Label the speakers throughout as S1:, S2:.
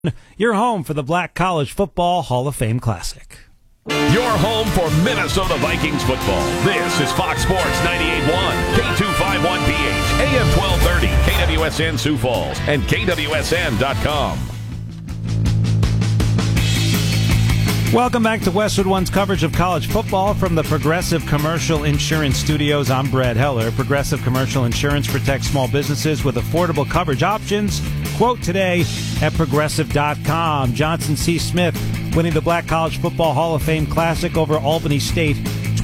S1: Your home for the Black College Football Hall of Fame Classic.
S2: Your home for Minnesota Vikings football. This is Fox Sports 98.1, K251PH, AM 1230, KWSN Sioux Falls, and KWSN.com.
S1: Welcome back to Westwood One's coverage of college football from the Progressive Commercial Insurance Studios. I'm Brad Heller. Progressive Commercial Insurance protects small businesses with affordable coverage options. Quote today at Progressive.com. Johnson C. Smith winning the Black College Football Hall of Fame Classic over Albany State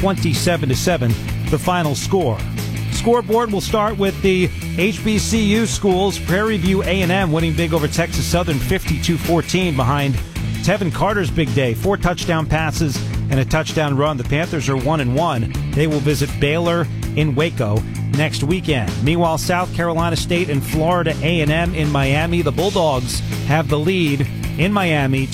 S1: 27-7, the final score. Scoreboard will start with the HBCU schools. Prairie View A&M winning big over Texas Southern 52-14 behind Tevin Carter's big day, 4 touchdown passes and a touchdown run. The Panthers are 1-1. They will visit Baylor in Waco next weekend. Meanwhile, South Carolina State and Florida A&M in Miami. The Bulldogs have the lead in Miami,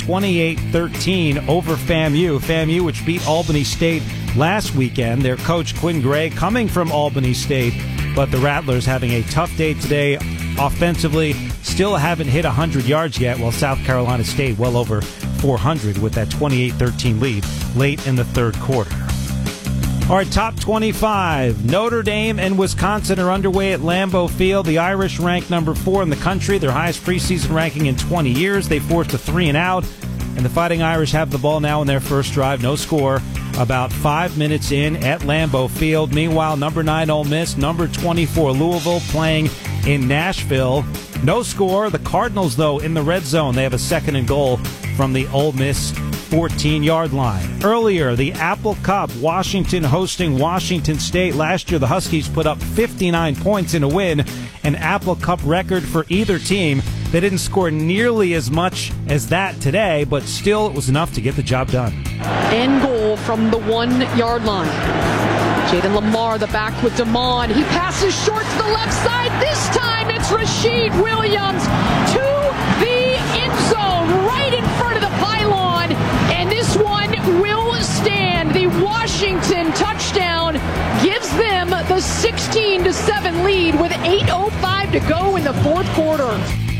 S1: 28-13 over FAMU. FAMU, which beat Albany State last weekend. Their coach, Quinn Gray, coming from Albany State, but the Rattlers having a tough day today offensively. Still haven't hit 100 yards yet, while South Carolina State well over 400 with that 28-13 lead late in the third quarter. All right, top 25. Notre Dame and Wisconsin are underway at Lambeau Field. The Irish rank number 4 in the country, their highest preseason ranking in 20 years. They forced a 3-and-out, and the Fighting Irish have the ball now in their first drive. No score about 5 minutes in at Lambeau Field. Meanwhile, number 9 Ole Miss, number 24 Louisville playing in Nashville. No score. The Cardinals, though, in the red zone. They have a 2nd and goal from the Ole Miss 14-yard line. Earlier, the Apple Cup, Washington hosting Washington State. Last year, the Huskies put up 59 points in a win, an Apple Cup record for either team. They didn't score nearly as much as that today, but still it was enough to get the job done.
S3: End goal from the 1-yard line. Jaden Lamar, the back with Damon. He passes short to the left side. This time it's Rashid Williams to the end zone, right in front of the pylon. And this one will stand. The Washington touchdown gives them the 16-7 lead with 8:05 to go in the fourth quarter.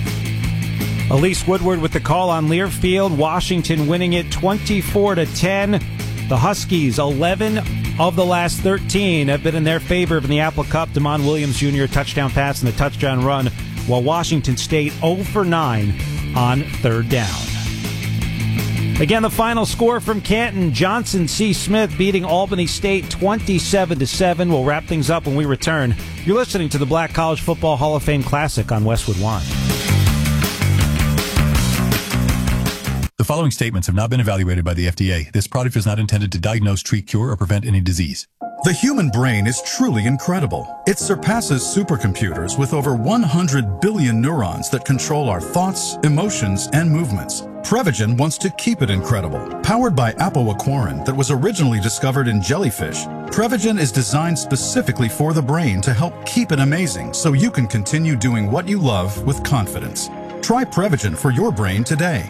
S1: Elise Woodward with the call on Learfield. Washington winning it 24-10. The Huskies, 11 of the last 13 have been in their favor in the Apple Cup. Damon Williams Jr., touchdown pass and a touchdown run, while Washington State 0 for 9 on third down. Again, the final score from Canton, Johnson C. Smith beating Albany State 27-7. We'll wrap things up when we return. You're listening to the Black College Football Hall of Fame Classic on Westwood One.
S4: The following statements have not been evaluated by the FDA. This product is not intended to diagnose, treat, cure, or prevent any disease.
S5: The human brain is truly incredible. It surpasses supercomputers with over 100 billion neurons that control our thoughts, emotions, and movements. Prevagen wants to keep it incredible. Powered by apoaquarin that was originally discovered in jellyfish, Prevagen is designed specifically for the brain to help keep it amazing so you can continue doing what you love with confidence. Try Prevagen for your brain today.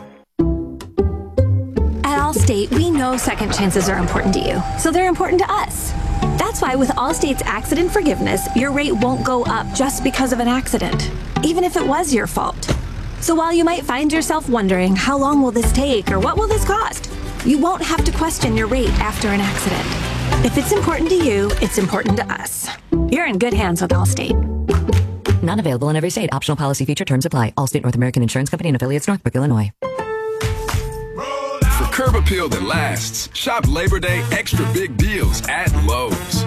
S6: At Allstate, we know second chances are important to you, so they're important to us. That's why with Allstate's accident forgiveness, your rate won't go up just because of an accident, even if it was your fault. So while you might find yourself wondering, how long will this take or what will this cost? You won't have to question your rate after an accident. If it's important to you, it's important to us. You're in good hands with Allstate.
S7: Not available in every state. Optional policy feature terms apply. Allstate North American Insurance Company and affiliates, Northbrook, Illinois.
S8: For curb appeal that lasts, shop Labor Day extra big deals at Lowe's.